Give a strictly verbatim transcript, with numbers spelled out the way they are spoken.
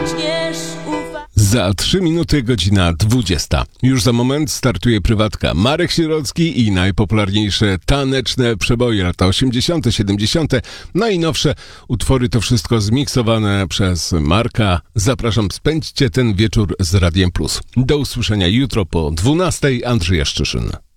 zaczniesz ufać. Za trzy minuty godzina dwudziesta. Już za moment startuje prywatka. Marek Sierocki i najpopularniejsze taneczne przeboje lata osiemdziesiąte, siedemdziesiąte. Najnowsze utwory, to wszystko zmiksowane przez Marka. Zapraszam, spędźcie ten wieczór z Radiem Plus. Do usłyszenia jutro po dwunastej. Andrzej Jaszczyszyn.